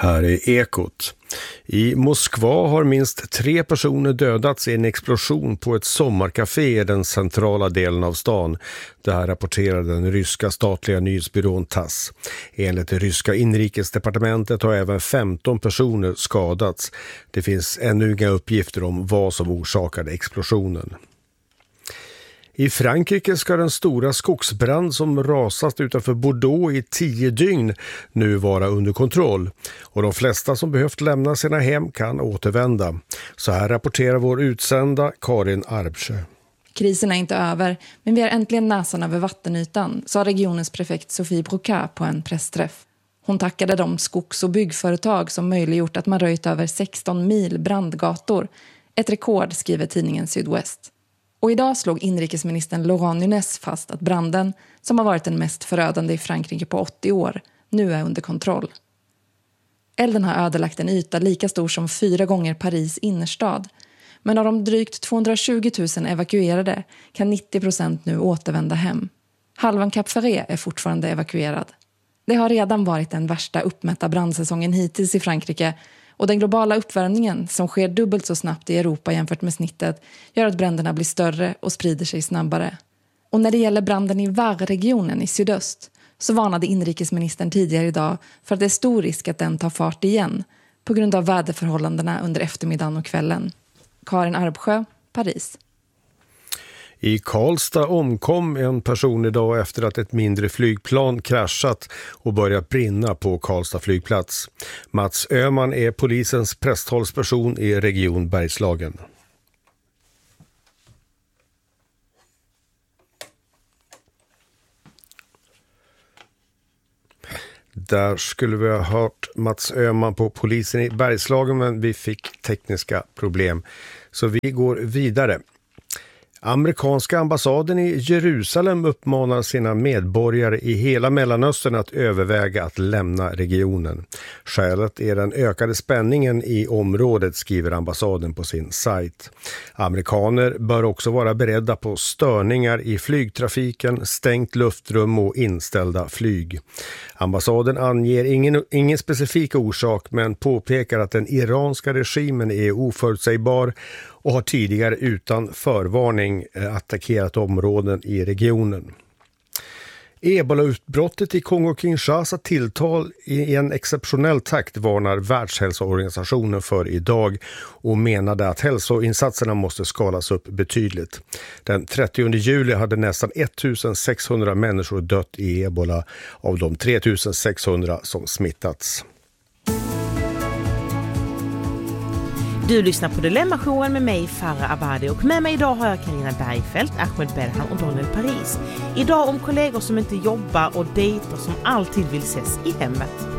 Här är Ekot. I Moskva har minst 3 personer dödats i en explosion på ett sommarcafé i den centrala delen av stan. Det här rapporterar den ryska statliga nyhetsbyrån TASS. Enligt det ryska inrikesdepartementet har även 15 personer skadats. Det finns ännu inga uppgifter om vad som orsakade explosionen. I Frankrike ska den stora skogsbrand som rasat utanför Bordeaux i 10 dygn nu vara under kontroll. Och de flesta som behövt lämna sina hem kan återvända. Så här rapporterar vår utsända Karin Arbsjö. Krisen är inte över, men vi har äntligen näsan över vattenytan, sa regionens prefekt Sophie Brocat på en pressträff. Hon tackade de skogs- och byggföretag som möjliggjort att man röjt över 16 mil brandgator. Ett rekord, skriver tidningen Sydwest. Och idag slog inrikesministern Laurent Nunez fast att branden, som har varit den mest förödande i Frankrike på 80 år, nu är under kontroll. Elden har ödelagt en yta lika stor som 4 gånger Paris innerstad. Men av de drygt 220 000 evakuerade kan 90% nu återvända hem. Halvan Cap Ferret är fortfarande evakuerad. Det har redan varit den värsta uppmätta brandsäsongen hittills i Frankrike, och den globala uppvärmningen som sker dubbelt så snabbt i Europa jämfört med snittet gör att bränderna blir större och sprider sig snabbare. Och när det gäller branden i Var-regionen i sydöst så varnade inrikesministern tidigare idag för att det är stor risk att den tar fart igen på grund av väderförhållandena under eftermiddagen och kvällen. Karin Arbsjö, Paris. I Karlstad omkom en person idag efter att ett mindre flygplan kraschat och börjat brinna på Karlstad flygplats. Mats Öhman är polisens presstalsperson i region Bergslagen. Där skulle vi ha hört Mats Öhman på polisen i Bergslagen, men vi fick tekniska problem. Så vi går vidare. Amerikanska ambassaden i Jerusalem uppmanar sina medborgare i hela Mellanöstern att överväga att lämna regionen. Skälet är den ökade spänningen i området, skriver ambassaden på sin sajt. Amerikaner bör också vara beredda på störningar i flygtrafiken, stängt luftrum och inställda flyg. Ambassaden anger ingen specifik orsak, men påpekar att den iranska regimen är oförutsägbar och har tidigare utan förvarning attackerat områden i regionen. Ebola-utbrottet i Kongo-Kinshasa tilltal i en exceptionell takt varnar Världshälsoorganisationen för idag och menade att hälsoinsatserna måste skalas upp betydligt. Den 30 juli hade nästan 1600 människor dött i ebola av de 3600 som smittats. Du lyssnar på Dilemma-showen med mig, Farah Abadi, och med mig idag har jag Carina Bergfeldt, Ahmed Berhan och Daniel Paris. Idag om kollegor som inte jobbar och dejter som alltid vill ses i hemmet.